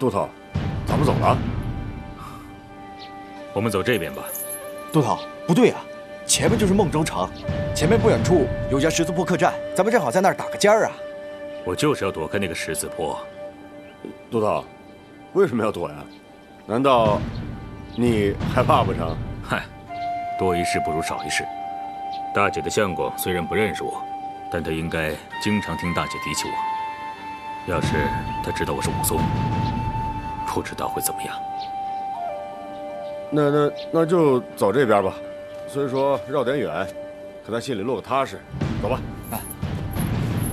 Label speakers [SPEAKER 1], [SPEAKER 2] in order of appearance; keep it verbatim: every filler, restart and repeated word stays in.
[SPEAKER 1] 杜头，咱们走了？
[SPEAKER 2] 我们走这边吧。
[SPEAKER 3] 杜头，不对啊，前面就是孟州城，前面不远处有家十字坡客栈，咱们正好在那儿打个尖儿啊。
[SPEAKER 2] 我就是要躲开那个十字坡。
[SPEAKER 1] 杜头，为什么要躲呀？难道你害怕不成？
[SPEAKER 2] 嗨，多一事不如少一事。大姐的相公虽然不认识我，但他应该经常听大姐提起我。要是他知道我是武松，不知道会怎么样。
[SPEAKER 1] 那那那就走这边吧，虽说绕点远，可他心里落个踏实。走吧。